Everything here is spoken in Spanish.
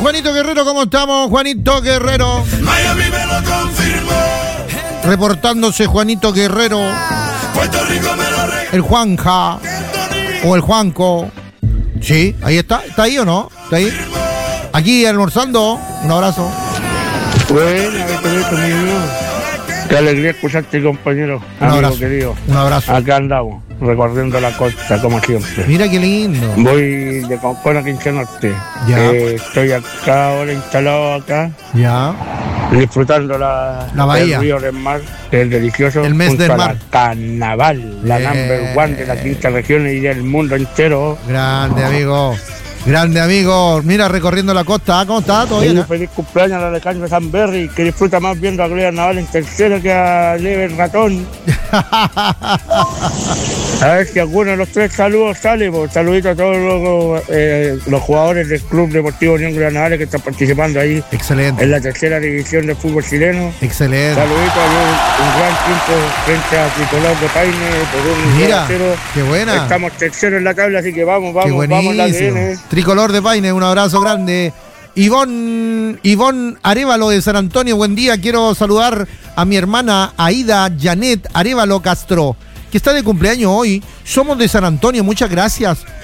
Juanito Guerrero, ¿cómo estamos? Juanito Guerrero. Miami me lo confirmó. Reportándose Juanito Guerrero. Puerto Rico me lo regaló. El Juanja. O el Juanco. Sí, ahí está. ¿Está ahí o no? ¿Está ahí? Aquí almorzando. Un abrazo. Buena, Beto, qué alegría escucharte, compañero. Un Amigo abrazo. querido. Un abrazo. Acá andamos, recorriendo la costa, como siempre. Mira qué lindo. Voy de Concón a Quince Norte. Ya. Estoy acá ahora instalado acá, Ya. disfrutando La bahía. del río del mar, que es delicioso. El mes junto del a mar. la Carnaval, la Bien. number one de la quinta región y del mundo entero. Grande, amigo. Grande, amigo. Mira, recorriendo la costa. ¿Cómo está? ¿Todo bien? Un feliz cumpleaños a Alejandro Sanberry, que disfruta más viendo a Gloria Naval en tercero que a Lever Ratón. A ver si alguno de los tres saludos sale. Pues, saludito a todos los jugadores del Club Deportivo Unión Gloria Naval que están participando ahí Excelente. en la tercera división del fútbol chileno. Excelente. Saludito a un gran triunfo frente a Tricolor de Paine por un Mira, 0-0. qué buena. Estamos tercero en la tabla, así que vamos, Qué vamos la que buenísimo. viene. Tricolor de Paine, un abrazo grande. Ivonne Arévalo de San Antonio, buen día. Quiero saludar a mi hermana Aida Janet Arévalo Castro, que está de cumpleaños hoy. Somos de San Antonio, muchas gracias